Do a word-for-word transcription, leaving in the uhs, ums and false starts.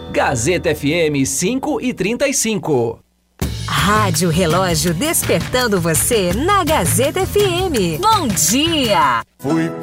Gazeta F M cinco e trinta e cinco. Rádio Relógio despertando você na Gazeta F M. Bom dia! Fui